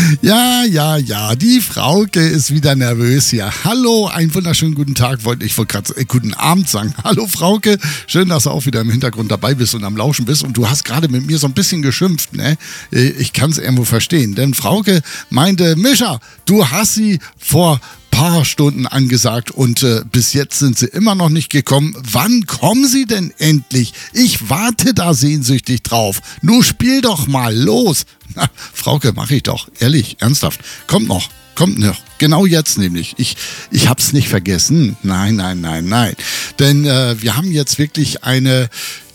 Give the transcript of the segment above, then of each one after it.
Ja, die Frauke ist wieder nervös hier. Hallo, einen wunderschönen guten Tag, ich wollte gerade guten Abend sagen. Hallo Frauke, schön, dass du auch wieder im Hintergrund dabei bist und am Lauschen bist. Und du hast gerade mit mir so ein bisschen geschimpft, ne? Ich kann es irgendwo verstehen, denn Frauke meinte, Mischa, du hast sie vor paar Stunden angesagt und bis jetzt sind sie immer noch nicht gekommen. Wann kommen sie denn endlich? Ich warte da sehnsüchtig drauf. Nun spiel doch mal, los. Na, Frauke, mach ich doch. Ehrlich, ernsthaft. Kommt noch. Genau jetzt nämlich. Ich hab's nicht vergessen. Nein. Denn wir haben jetzt wirklich einen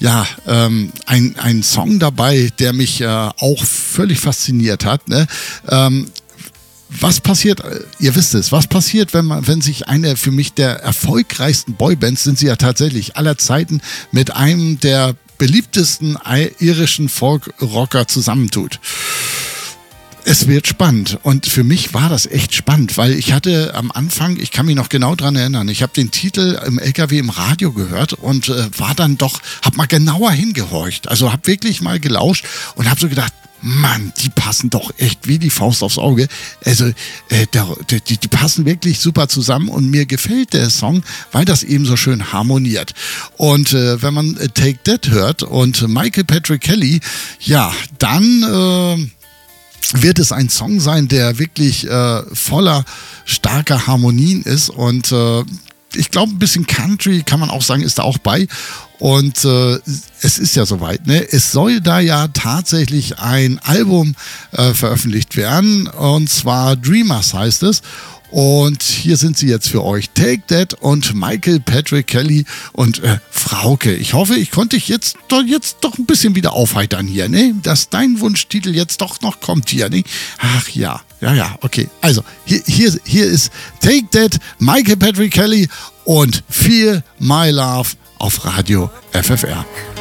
Song dabei, der mich auch völlig fasziniert hat, ne? Was passiert, ihr wisst es, was passiert, wenn sich eine für mich der erfolgreichsten Boybands, sind sie ja tatsächlich aller Zeiten, mit einem der beliebtesten irischen Folk-Rocker zusammentut? Es wird spannend und für mich war das echt spannend, weil ich hatte am Anfang, ich kann mich noch genau dran erinnern, ich habe den Titel im LKW im Radio gehört und hab mal genauer hingehorcht, also habe wirklich mal gelauscht und habe so gedacht, Mann, die passen doch echt wie die Faust aufs Auge. Also die passen wirklich super zusammen und mir gefällt der Song, weil das eben so schön harmoniert. Und wenn man Take That hört und Michael Patrick Kelly, ja, dann wird es ein Song sein, der wirklich voller starker Harmonien ist und ich glaube, ein bisschen Country, kann man auch sagen, ist da auch bei. Und es ist ja soweit, ne? Es soll da ja tatsächlich ein Album veröffentlicht werden. Und zwar Dreamers heißt es. Und hier sind sie jetzt für euch. Take That und Michael Patrick Kelly und Frauke. Ich hoffe, ich konnte dich jetzt doch ein bisschen wieder aufheitern hier, ne? Dass dein Wunschtitel jetzt doch noch kommt hier, ne? Ach ja, okay. Also, hier ist Take That, Michael Patrick Kelly und Feel My Love auf Radio FFR.